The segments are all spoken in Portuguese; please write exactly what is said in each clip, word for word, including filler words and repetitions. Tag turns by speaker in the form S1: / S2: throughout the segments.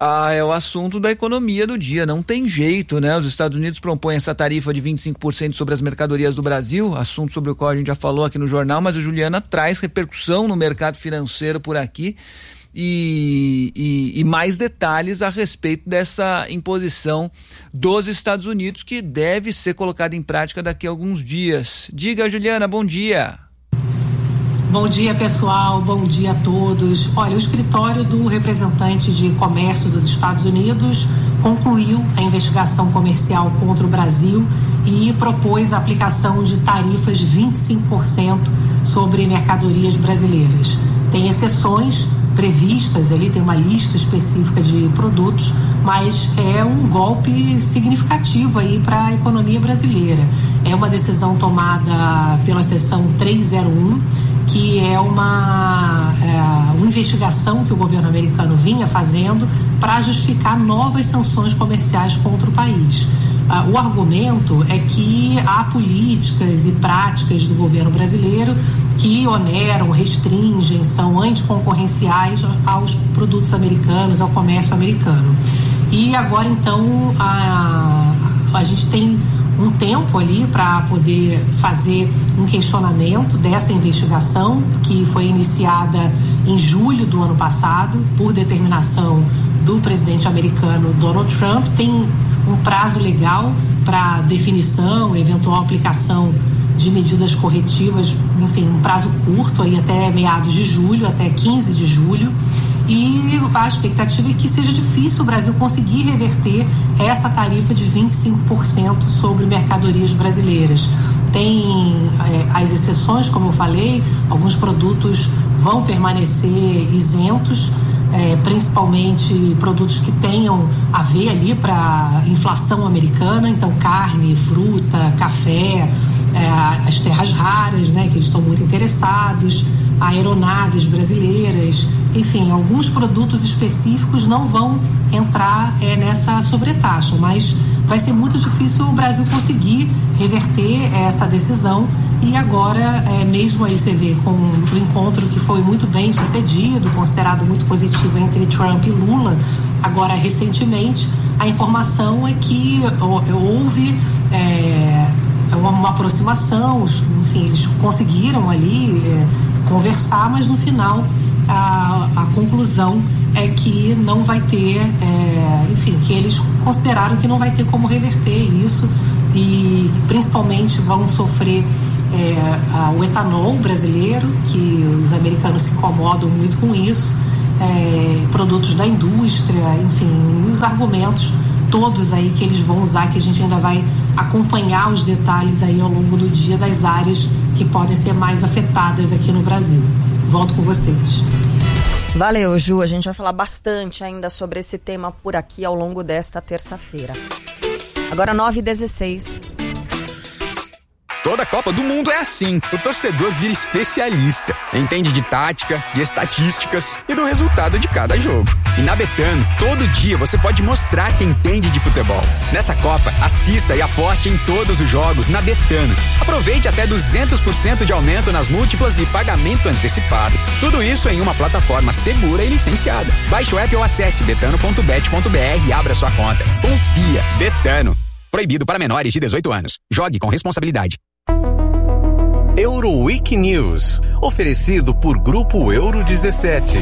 S1: Ah, é o assunto da economia do dia, não tem jeito, né? Os Estados Unidos propõem essa tarifa de vinte e cinco por cento sobre as mercadorias do Brasil, assunto sobre o qual a gente já falou aqui no jornal, mas a Juliana traz repercussão no mercado financeiro por aqui e, e, e mais detalhes a respeito dessa imposição dos Estados Unidos que deve ser colocada em prática daqui a alguns dias. Diga, Juliana, bom dia.
S2: Bom dia, pessoal, bom dia a todos. Olha, o escritório do representante de comércio dos Estados Unidos concluiu a investigação comercial contra o Brasil e propôs a aplicação de tarifas de vinte e cinco por cento sobre mercadorias brasileiras. Tem exceções previstas, ali tem uma lista específica de produtos, mas é um golpe significativo aí para a economia brasileira. É uma decisão tomada pela seção trezentos e um, que é uma, é, uma investigação que o governo americano vinha fazendo para justificar novas sanções comerciais contra o país. Ah, o argumento é que há políticas e práticas do governo brasileiro que oneram, restringem, são anticoncorrenciais aos produtos americanos, ao comércio americano. E agora, então, a, a gente tem um tempo ali para poder fazer um questionamento dessa investigação, que foi iniciada em julho do ano passado, por determinação do presidente americano Donald Trump. Tem um prazo legal para definição, eventual aplicação de medidas corretivas, enfim, um prazo curto, aí até meados de julho, até quinze de julho. E a expectativa é que seja difícil o Brasil conseguir reverter essa tarifa de vinte e cinco por cento sobre mercadorias brasileiras. Tem é, as exceções, como eu falei, alguns produtos vão permanecer isentos, é, principalmente produtos que tenham a ver ali para a inflação americana, então carne, fruta, café, é, as terras raras, né, que eles estão muito interessados, aeronaves brasileiras, enfim, alguns produtos específicos não vão entrar é, nessa sobretaxa, mas vai ser muito difícil o Brasil conseguir reverter essa decisão. E agora, é, mesmo aí você vê com o encontro que foi muito bem sucedido, considerado muito positivo entre Trump e Lula, agora recentemente a informação é que houve é, uma, uma aproximação, enfim, eles conseguiram ali é, conversar, mas no final a, a conclusão é que não vai ter, é, enfim, que eles consideraram que não vai ter como reverter isso e principalmente vão sofrer é, a, o etanol brasileiro, que os americanos se incomodam muito com isso, é, produtos da indústria, enfim, os argumentos todos aí que eles vão usar, que a gente ainda vai acompanhar os detalhes aí ao longo do dia das áreas que podem ser mais afetadas aqui no Brasil. Volto com vocês.
S3: Valeu, Ju. A gente vai falar bastante ainda sobre esse tema por aqui ao longo desta terça-feira. Agora nove e dezesseis.
S4: Toda Copa do Mundo é assim. O torcedor vira especialista. Entende de tática, de estatísticas e do resultado de cada jogo. E na Betano, todo dia você pode mostrar que entende de futebol. Nessa Copa, assista e aposte em todos os jogos na Betano. Aproveite até duzentos por cento de aumento nas múltiplas e pagamento antecipado. Tudo isso em uma plataforma segura e licenciada. Baixe o app ou acesse betano ponto bet ponto b r e abra sua conta. Confia. Betano. Proibido para menores de dezoito anos. Jogue com responsabilidade.
S5: Euroweek News, oferecido por Grupo Euro dezessete.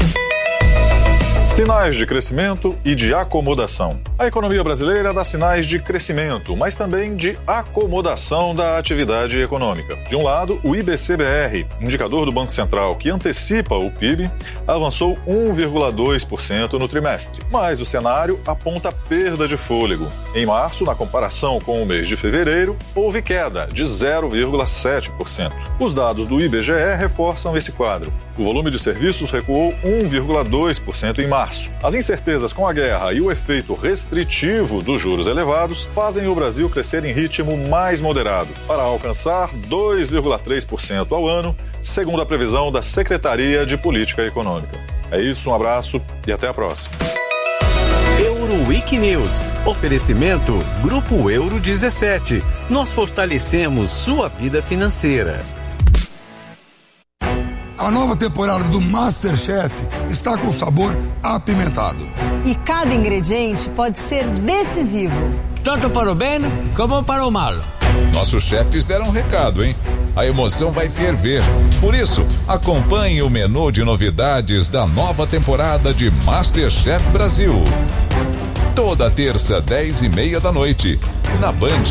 S6: Sinais de crescimento e de acomodação. A economia brasileira dá sinais de crescimento, mas também de acomodação da atividade econômica. De um lado, o I B C B R, indicador do Banco Central que antecipa o P I B, avançou um vírgula dois por cento no trimestre, mas o cenário aponta perda de fôlego. Em março, na comparação com o mês de fevereiro, houve queda de zero vírgula sete por cento. Os dados do I B G E reforçam esse quadro. O volume de serviços recuou um vírgula dois por cento em março. As incertezas com a guerra e o efeito restritivo dos juros elevados fazem o Brasil crescer em ritmo mais moderado, para alcançar dois vírgula três por cento ao ano, segundo a previsão da Secretaria de Política Econômica. É isso, um abraço e até a próxima.
S5: Euroweek News. Oferecimento Grupo Euro dezessete. Nós fortalecemos sua vida financeira.
S7: A nova temporada do MasterChef está com sabor apimentado.
S8: E cada ingrediente pode ser decisivo.
S9: Tanto para o bem como para o mal.
S10: Nossos chefes deram um recado, hein? A emoção vai ferver. Por isso, acompanhe o menu de novidades da nova temporada de MasterChef Brasil. Toda terça, dez e meia da noite, na Band.